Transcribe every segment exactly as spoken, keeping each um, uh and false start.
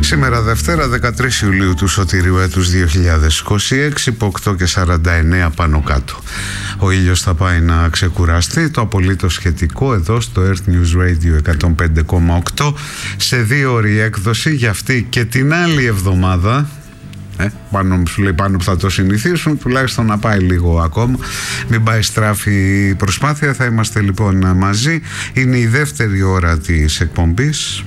Σήμερα Δευτέρα δεκατρείς Ιουλίου του Σωτηρίου έτους δύο χιλιάδες είκοσι έξι, από οκτώ και σαράντα εννέα πάνω κάτω. Ο ήλιος θα πάει να ξεκουραστεί, το απολύτως σχετικό εδώ στο Earth News Radio εκατόν πέντε κόμμα οκτώ, σε δύο ώρη έκδοση για αυτή και την άλλη εβδομάδα. Ε, πάνω, σου λέει πάνω που θα το συνηθίσουν, τουλάχιστον να πάει λίγο ακόμα, μην πάει στράφη η προσπάθεια. Θα είμαστε λοιπόν μαζί. Είναι η δεύτερη ώρα της εκπομπής.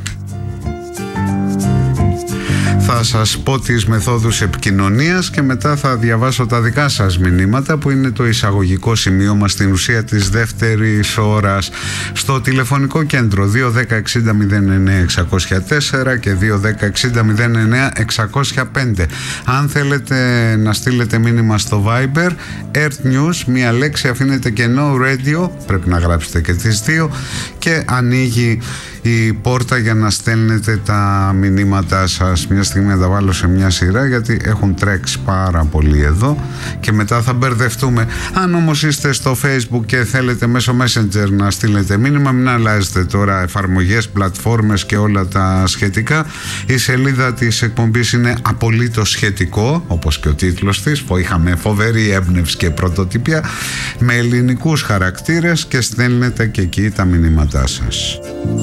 Θα σας πω τις μεθόδους επικοινωνίας και μετά θα διαβάσω τα δικά σας μηνύματα, που είναι το εισαγωγικό σημείο μας στην ουσία της δεύτερης ώρας. Στο τηλεφωνικό κέντρο δύο ένα μηδέν εξήντα μηδέν εννέα εξακόσια τέσσερα και δύο ένα μηδέν εξήντα μηδέν εννέα εξακόσια πέντε. Αν θέλετε να στείλετε μήνυμα στο Viber, Earth News, μία λέξη, αφήνετε κενό Radio, πρέπει να γράψετε και τις δύο, και ανοίγει η πόρτα για να στέλνετε τα μηνύματά σας. Μια στιγμή να τα βάλω σε μια σειρά, γιατί έχουν τρέξει πάρα πολύ εδώ και μετά θα μπερδευτούμε. Αν όμως είστε στο Facebook και θέλετε μέσω Messenger να στείλετε μήνυμα, μην αλλάζετε τώρα εφαρμογές, πλατφόρμες και όλα τα σχετικά. Η σελίδα της εκπομπής είναι απολύτως σχετικό, όπως και ο τίτλος της, που είχαμε φοβερή έμπνευση και πρωτοτυπία, με ελληνικούς χαρακτήρες, και στέλνετε και εκεί τα μηνύματά σας.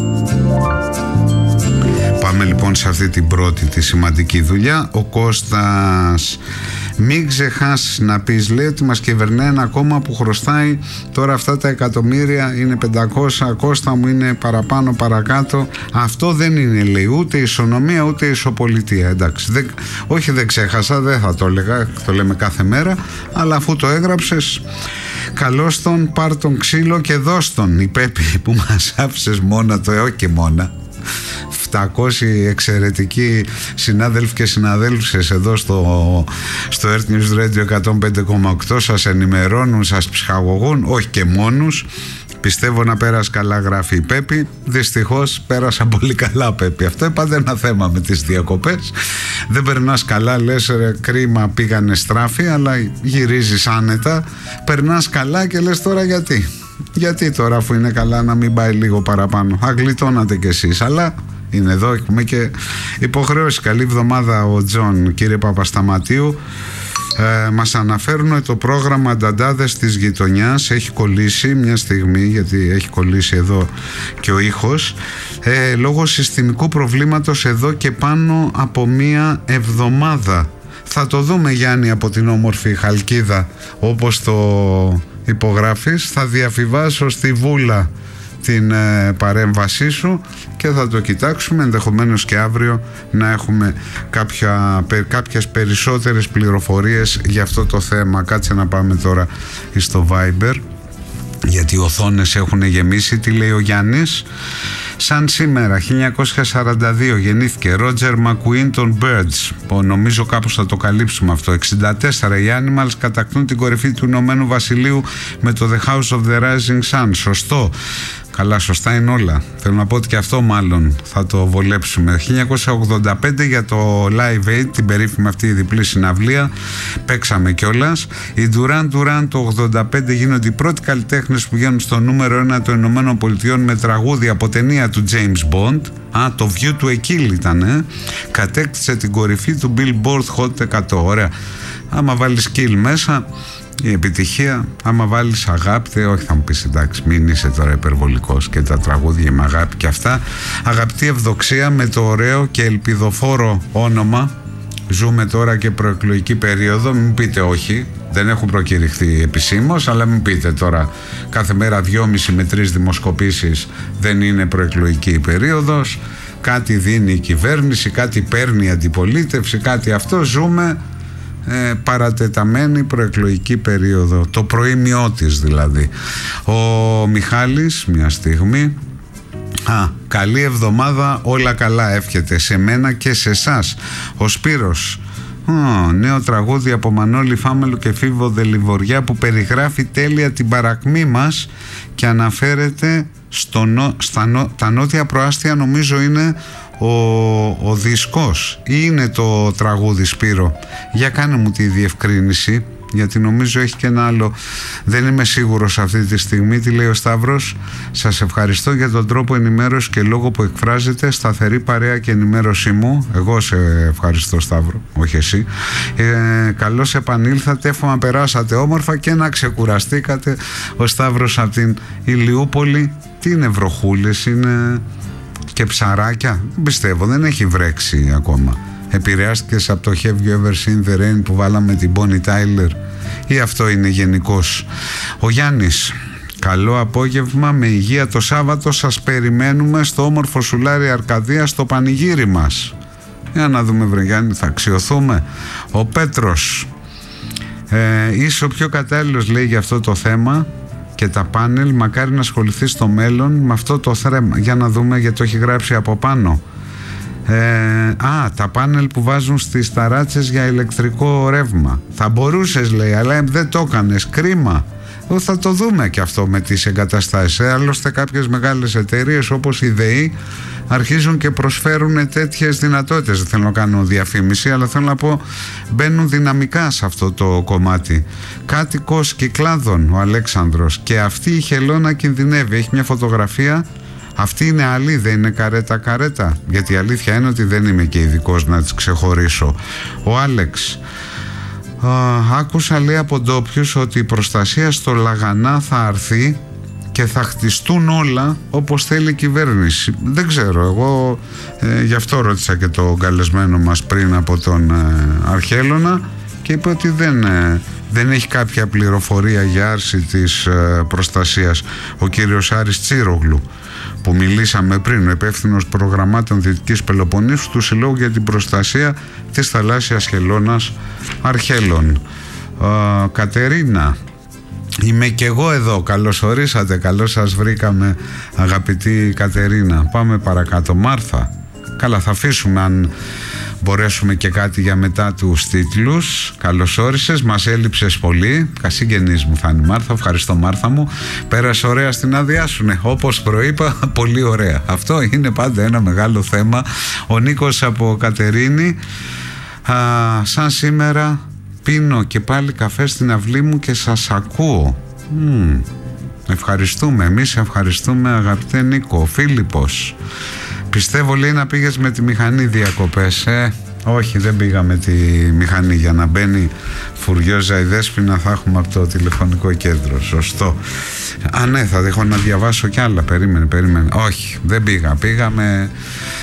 Πάμε λοιπόν σε αυτή την πρώτη τη σημαντική δουλειά. Ο Κώστας, μην ξεχάσεις να πεις, λέει, ότι μας κυβερνάει ένα κόμμα που χρωστάει τώρα αυτά τα εκατομμύρια, είναι πεντακόσια, Κώστα μου, είναι παραπάνω παρακάτω. Αυτό δεν είναι, λέει, ούτε ισονομία ούτε ισοπολιτεία. Εντάξει, δεν, όχι, δεν ξέχασα, δεν θα το έλεγα, το λέμε κάθε μέρα, αλλά αφού το έγραψες, καλώς τον, πάρ' τον ξύλο και δώσ' τον, η Πέπη, που μας άφησες μόνα το ΕΟ και μόνα. επτακόσιοι εξαιρετικοί συνάδελφοι και συναδέλφους εδώ στο, στο Earth News Radio εκατόν πέντε κόμμα οκτώ σας ενημερώνουν, σας ψυχαγωγούν, όχι και μόνους. Πιστεύω να πέρασε καλά, γράφει η Πέπη. Δυστυχώς πέρασα πολύ καλά, Πέπη. Αυτό είναι πάντα ένα θέμα με τις διακοπές. Δεν περνάς καλά, λες ρε, κρίμα, πήγανε στράφη, αλλά γυρίζεις άνετα. Περνάς καλά και λες τώρα γιατί. Γιατί τώρα, αφού είναι καλά, να μην πάει λίγο παραπάνω. Αγλιτώνατε κι εσείς, αλλά είναι εδώ, έχουμε και υποχρεώσει. Καλή εβδομάδα ο Τζον, κύριε Παπασταματίου. Ε, μας αναφέρουν το πρόγραμμα Νταντάδες της γειτονιάς έχει κολλήσει μια στιγμή, γιατί έχει κολλήσει εδώ και ο ήχος, ε, λόγω συστημικού προβλήματος εδώ και πάνω από μια εβδομάδα. Θα το δούμε, Γιάννη, από την όμορφη Χαλκίδα, όπως το υπογράφεις. Θα διαφηβάσω στη Βούλα την ε, παρέμβασή σου και θα το κοιτάξουμε, ενδεχομένως και αύριο να έχουμε κάποια, πε, κάποιες περισσότερες πληροφορίες για αυτό το θέμα. Κάτσε να πάμε τώρα στο Viber, γιατί οι οθόνες έχουν γεμίσει. Τι λέει ο Γιάννης? Σαν σήμερα χίλια εννιακόσια σαράντα δύο γεννήθηκε Roger McQueen των Birds, που νομίζω κάπως θα το καλύψουμε αυτό. εξήντα τέσσερα οι Animals κατακτούν την κορυφή του Ηνωμένου Βασιλείου με το The House of the Rising Sun. Σωστό. Καλά, σωστά είναι όλα. Θέλω να πω ότι και αυτό μάλλον θα το βολέψουμε. χίλια εννιακόσια ογδόντα πέντε για το Live Aid, την περίφημη αυτή η διπλή συναυλία, παίξαμε κιόλας. Οι Duran Duran το ογδόντα πέντε γίνονται οι πρώτοι καλλιτέχνες που βγαίνουν στο νούμερο ένα των Ηνωμένων Πολιτειών με τραγούδι από ταινία του James Bond. Α, το View to a Kill ήταν, ε. Κατέκτησε την κορυφή του Billboard Hot εκατό. Ωραία. Άμα βάλεις Kill μέσα, η επιτυχία. Άμα βάλεις αγάπη, όχι, θα μου πεις εντάξει, μην είσαι τώρα υπερβολικός, και τα τραγούδια με αγάπη και αυτά. Αγαπητή Ευδοξία, με το ωραίο και ελπιδοφόρο όνομα, ζούμε τώρα και προεκλογική περίοδο. Μην πείτε όχι, δεν έχουν προκηρυχθεί επισήμως, αλλά μην πείτε τώρα κάθε μέρα δυόμιση με τρεις δημοσκοπήσεις δεν είναι προεκλογική περίοδος. Κάτι δίνει η κυβέρνηση, κάτι παίρνει η αντιπολίτευση, κάτι αυτό. Ζούμε Ε, παρατεταμένη προεκλογική περίοδο, το προήμιό της δηλαδή. Ο Μιχάλης, μια στιγμή. Α, καλή εβδομάδα, όλα καλά εύχεται σε μένα και σε εσάς. Ο Σπύρος. Oh, νέο τραγούδι από Μανώλη Φάμελο και Φίβο Δελιβοριά, που περιγράφει τέλεια την παρακμή μας και αναφέρεται στο νο, στα νο, τα νότια προάστια, νομίζω είναι ο, ο δίσκος ή είναι το τραγούδι, Σπύρο? Για κάνε μου τη διευκρίνηση. γιατί νομίζω έχει και ένα άλλο, δεν είμαι σίγουρος αυτή τη στιγμή. Τι λέει ο Σταύρος? Σας ευχαριστώ για τον τρόπο ενημέρωση και λόγο που εκφράζετε, σταθερή παρέα και ενημέρωσή μου. Εγώ σε ευχαριστώ, Σταύρο, όχι εσύ. ε, Καλώς επανήλθατε, εύχομαι να περάσατε όμορφα και να ξεκουραστήκατε. Ο Σταύρος από την Ηλιούπολη. Τι είναι, βροχούλες είναι και ψαράκια? Πιστεύω, δεν έχει βρέξει ακόμα. Επηρεάστηκες από το Have You Ever Seen the Rain που βάλαμε την Bonnie Tyler, ή αυτό είναι γενικώς? Ο Γιάννης, καλό απόγευμα, με υγεία το Σάββατο, σας περιμένουμε στο όμορφο Σουλάρι Αρκαδία στο πανηγύρι μας. Για να δούμε, βρε Γιάννη, θα αξιωθούμε. Ο Πέτρος, ε, είσαι ο πιο κατάλληλος, λέει, για αυτό το θέμα και τα πάνελ, μακάρι να ασχοληθεί στο μέλλον με αυτό το θέμα. Για να δούμε, γιατί το έχει γράψει από πάνω. Ε, α, τα πάνελ που βάζουν στις ταράτσες για ηλεκτρικό ρεύμα. Θα μπορούσες, λέει, αλλά δεν το έκανες, κρίμα. Θα το δούμε και αυτό με τις εγκαταστάσεις. ε, Άλλωστε κάποιες μεγάλες εταιρείες όπως η ΔΕΗ αρχίζουν και προσφέρουν τέτοιες δυνατότητες. Δεν θέλω να κάνω διαφήμιση, αλλά θέλω να πω, μπαίνουν δυναμικά σε αυτό το κομμάτι. Κάτοικος Κυκλάδων, ο Αλέξανδρος, και αυτή η χελώνα κινδυνεύει. Έχει μια φωτογραφία. Αυτή είναι άλλη, δεν είναι καρέτα καρέτα? Γιατί η αλήθεια είναι ότι δεν είμαι και ειδικός να τις ξεχωρίσω. Ο Άλεξ, α, άκουσα, λέει, από ντόπιους ότι η προστασία στο Λαγανά θα αρθεί και θα χτιστούν όλα όπως θέλει η κυβέρνηση. Δεν ξέρω, εγώ ε, γι' αυτό ρώτησα και τον καλεσμένο μας πριν από τον ε, Αρχέλωνα και είπε ότι δεν, ε, δεν έχει κάποια πληροφορία για άρση της ε, προστασίας. Ο κύριος Άρης Τσίρογλου, που μιλήσαμε πριν, ο υπεύθυνος προγραμμάτων Δυτικής Πελοποννήσου του Συλλόγου για την Προστασία της Θαλάσσιας Χελώνας Αρχέλων. ε, Κατερίνα, είμαι και εγώ εδώ, καλώς ορίσατε, καλώς σας βρήκαμε, αγαπητή Κατερίνα. Πάμε παρακάτω. Μάρθα, καλά, θα αφήσουμε αν μπορέσουμε και κάτι για μετά τους τίτλους. Καλώς όρισες, μας έλειψες πολύ. Κασίγγενής μου θα είναι, Μάρθα. Ευχαριστώ, Μάρθα μου. Πέρασε ωραία στην άδειά σου? Ναι, όπως προείπα, πολύ ωραία. Αυτό είναι πάντα ένα μεγάλο θέμα. Ο Νίκος από Κατερίνη, α, σαν σήμερα πίνω και πάλι καφέ στην αυλή μου και σας ακούω. Mm. Ευχαριστούμε, εμείς ευχαριστούμε, αγαπητέ Νίκο. Φίλιππος, πιστεύω, λέει, να πήγες με τη μηχανή διακοπές. ε, Όχι, δεν πήγα με τη μηχανή. Για να μπαίνει φουριόζα η Δέσποινα θα έχουμε από το τηλεφωνικό κέντρο. Σωστό. Α, ναι, θα έχω να διαβάσω κι άλλα. Περίμενε, περίμενε. Όχι, δεν πήγα. Πήγα με,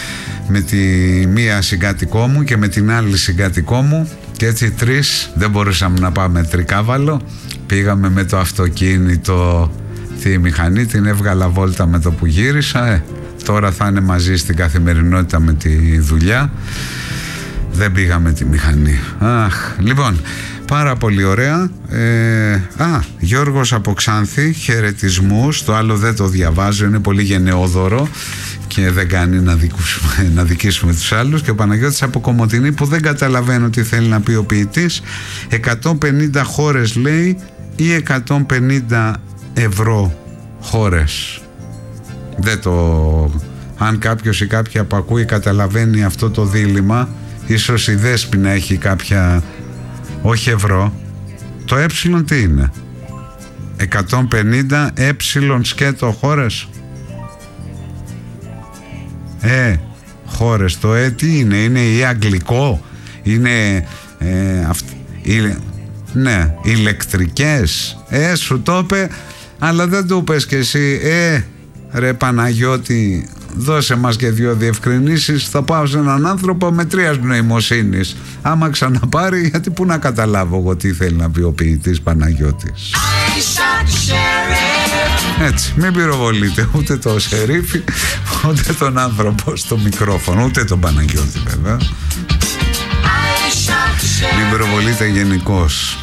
με τη μία συγκάτοικό μου και με την άλλη συγκάτοικό μου, και έτσι τρεις. Δεν μπορούσαμε να πάμε τρικάβαλο. Πήγαμε με το αυτοκίνητο. Τη μηχανή την έβγαλα βόλτα με το που γύρισα. ε, Τώρα θα είναι μαζί στην καθημερινότητα με τη δουλειά. Δεν πήγαμε τη μηχανή. Αχ, λοιπόν, πάρα πολύ ωραία. ε, Α, Γιώργος από Ξάνθη, χαιρετισμούς. Το άλλο δεν το διαβάζω, είναι πολύ γενναιόδωρο και δεν κάνει να, δικούσουμε, να δικήσουμε τους άλλους. Και ο Παναγιώτης από Κομοτηνή, που δεν καταλαβαίνω τι θέλει να πει ο ποιητής. εκατόν πενήντα χώρες, λέει, ή εκατόν πενήντα ευρώ χώρες? Δεν το... Αν κάποιος ή κάποια που ακούει καταλαβαίνει αυτό το δίλημμα, ίσως η Δέσποινα έχει κάποια... Όχι ευρώ. Το ε τι είναι? εκατόν πενήντα ε σκέτο χώρες. Ε, χώρες. Το ε τι είναι? Είναι ή αγγλικό? Είναι... Ε, αυ... η... Ναι, ηλεκτρικές. Ε, σου το είπε, αλλά δεν το είπες κι εσύ. Ε, ρε Παναγιώτη, δώσε μας και δύο διευκρινήσεις. Θα πάω σε έναν άνθρωπο μετρίας νοημοσύνης. Άμα ξαναπάρει, γιατί πού να καταλάβω εγώ τι θέλει να πει ο ποιητής Παναγιώτης. Έτσι, μην πυροβολείτε ούτε το σερίφι, ούτε τον άνθρωπο στο μικρόφωνο, ούτε τον Παναγιώτη βέβαια. Μην πυροβολείτε γενικώς.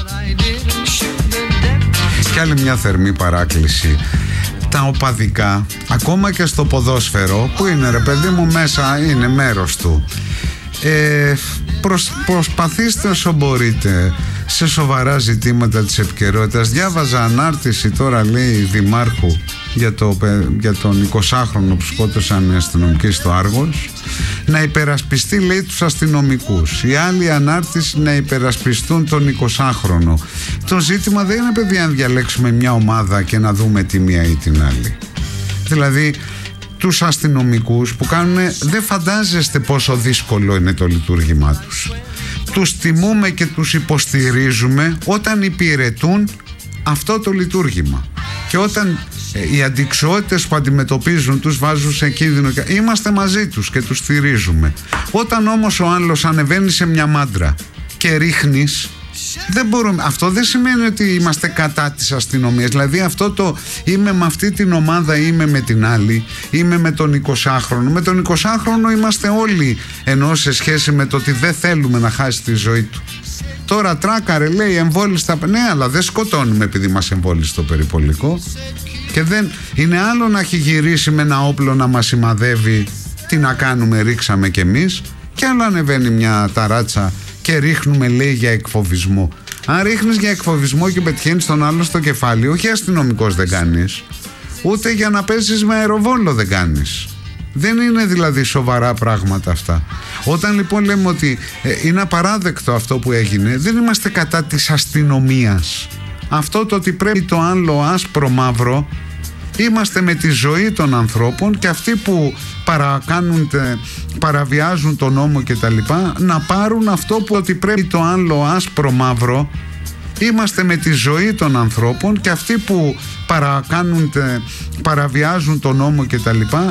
Και άλλη μια θερμή παράκληση. Τα οπαδικά, ακόμα και στο ποδόσφαιρο, που είναι, ρε παιδί μου, μέσα είναι μέρος του, ε, προσ, προσπαθήστε όσο μπορείτε σε σοβαρά ζητήματα της επικαιρότητας. Διάβαζα ανάρτηση τώρα, λέει, δημάρχου για, το, για τον εικοσάχρονο που σκότωσαν οι αστυνομικοί στο Άργος, να υπερασπιστεί, λέει, τους αστυνομικούς. Οι άλλοι ανάρτηση να υπερασπιστούν τον εικοσάχρονο. Το ζήτημα δεν είναι, παιδιά, να διαλέξουμε μια ομάδα και να δούμε τη μία ή την άλλη. Δηλαδή, τους αστυνομικούς που κάνουν, δεν φαντάζεστε πόσο δύσκολο είναι το λειτουργήμά τους. Τους τιμούμε και τους υποστηρίζουμε όταν υπηρετούν αυτό το λειτουργήμα. Και όταν ε, οι αντιξιότητες που αντιμετωπίζουν τους βάζουν σε κίνδυνο, είμαστε μαζί τους και τους στηρίζουμε. Όταν όμως ο άλλος ανεβαίνει σε μια μάντρα και ρίχνεις, δεν μπορούμε. Αυτό δεν σημαίνει ότι είμαστε κατά της αστυνομίας. Δηλαδή αυτό το είμαι με αυτή την ομάδα, είμαι με την άλλη, είμαι με τον εικοσάχρονο. Με τον εικοσάχρονο είμαστε όλοι, ενώ σε σχέση με το ότι δεν θέλουμε να χάσει τη ζωή του. Τώρα τράκαρε, λέει, εμβόλιστα. Ναι, αλλά δεν σκοτώνουμε επειδή μας εμβόλισε το περιπολικό. Και δεν είναι άλλο να έχει γυρίσει με ένα όπλο να μας σημαδεύει, τι να κάνουμε, ρίξαμε κι εμείς. Και άλλο ανεβαίνει μια ταράτσα και ρίχνουμε, λέει, για εκφοβισμό. Αν ρίχνεις για εκφοβισμό και πετυχαίνεις τον άλλο στο κεφάλι, όχι αστυνομικός δεν κάνεις, ούτε για να παίζεις με αεροβόλο δεν κάνεις. Δεν είναι δηλαδή σοβαρά πράγματα αυτά. Όταν λοιπόν λέμε ότι ε, είναι απαράδεκτο αυτό που έγινε, δεν είμαστε κατά της αστυνομίας. Αυτό το ότι πρέπει το άλλο άσπρο μαύρο, είμαστε με τη ζωή των ανθρώπων και αυτοί που παρακάνουν, παραβιάζουν τον νόμο και τα λοιπά, να πάρουν αυτό που ότι πρέπει το άλλο άσπρο μαύρο. Είμαστε με τη ζωή των ανθρώπων και αυτοί που παρακάνουν, παραβιάζουν τον νόμο και τα λοιπά,